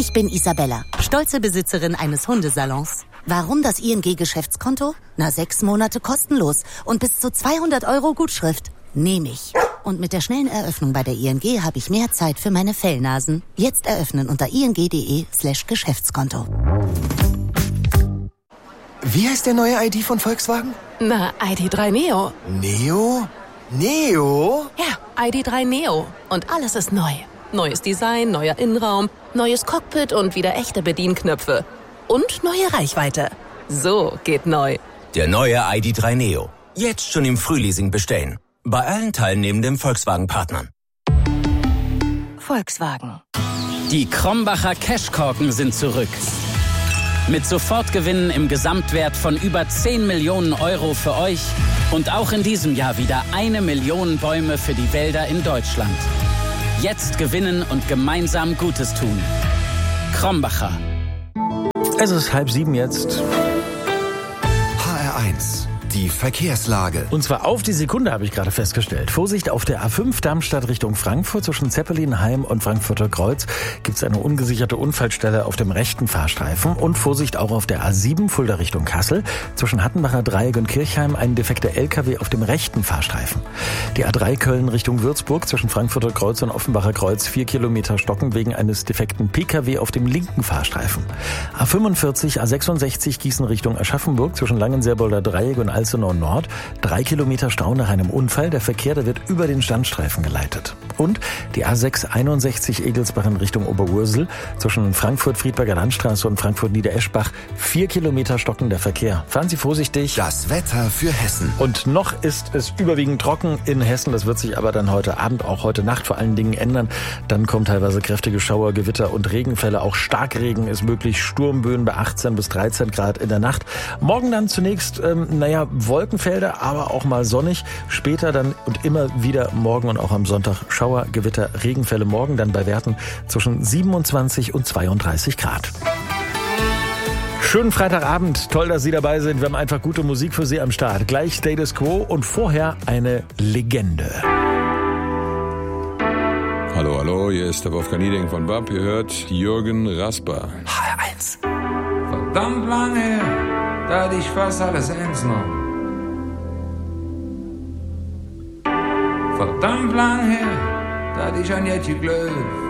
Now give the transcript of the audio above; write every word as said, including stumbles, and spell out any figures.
Ich bin Isabella, stolze Besitzerin eines Hundesalons. Warum das I N G-Geschäftskonto? Na, sechs Monate kostenlos und bis zu zweihundert Euro Gutschrift. Nehme ich. Und mit der schnellen Eröffnung bei der I N G habe ich mehr Zeit für meine Fellnasen. Jetzt eröffnen unter ing.de slash Geschäftskonto. Wie heißt der neue I D von Volkswagen? Na, I D drei Neo. Neo? Neo? Ja, I D drei Neo. Und alles ist neu. Neues Design, neuer Innenraum, neues Cockpit und wieder echte Bedienknöpfe. Und neue Reichweite. So geht neu. Der neue I D drei Neo. Jetzt schon im Frühleasing bestellen. Bei allen teilnehmenden Volkswagen-Partnern. Volkswagen. Die Krombacher Cashkorken sind zurück. Mit Sofortgewinnen im Gesamtwert von über zehn Millionen Euro für euch und auch in diesem Jahr wieder eine Million Bäume für die Wälder in Deutschland. Jetzt gewinnen und gemeinsam Gutes tun. Krombacher. Es ist halb sieben jetzt. H R eins. Die Verkehrslage. Und zwar auf die Sekunde, habe ich gerade festgestellt. Vorsicht, auf der A fünf Darmstadt Richtung Frankfurt zwischen Zeppelinheim und Frankfurter Kreuz gibt es eine ungesicherte Unfallstelle auf dem rechten Fahrstreifen. Und Vorsicht auch auf der A sieben Fulda Richtung Kassel zwischen Hattenbacher Dreieck und Kirchheim ein defekter L K W auf dem rechten Fahrstreifen. Die A drei Köln Richtung Würzburg zwischen Frankfurter Kreuz und Offenbacher Kreuz vier Kilometer stocken wegen eines defekten P K W auf dem linken Fahrstreifen. A fünfundvierzig A sechsundsechzig Gießen Richtung Aschaffenburg zwischen Langenseerbolder Dreieck und Alzenau Nord. Drei Kilometer Stau nach einem Unfall. Der Verkehr, der wird über den Standstreifen geleitet. Und die A sechs einundsechzig Egelsbach in Richtung Oberursel zwischen Frankfurt-Friedberger Landstraße und Frankfurt-Niedereschbach. Vier Kilometer stockender Verkehr. Fahren Sie vorsichtig. Das Wetter für Hessen. Und noch ist es überwiegend trocken in Hessen. Das wird sich aber dann heute Abend, auch heute Nacht vor allen Dingen ändern. Dann kommen teilweise kräftige Schauer, Gewitter und Regenfälle. Auch Starkregen ist möglich. Sturmböen bei achtzehn bis dreizehn Grad in der Nacht. Morgen dann zunächst, ähm, naja, Wolkenfelder, aber auch mal sonnig. Später dann und immer wieder morgen und auch am Sonntag Schauer, Gewitter, Regenfälle. Morgen dann bei Werten zwischen siebenundzwanzig und zweiunddreißig Grad. Schönen Freitagabend. Toll, dass Sie dabei sind. Wir haben einfach gute Musik für Sie am Start. Gleich Status Quo und vorher eine Legende. Hallo, hallo, hier ist der Wolfgang Nieding von B A P. Ihr hört Jürgen Rasper. H R eins. Verdammt lange her, da hatte ich fast alles ernst genommen. Verdammt lang her, da hatte ich an Jetje geglaubt.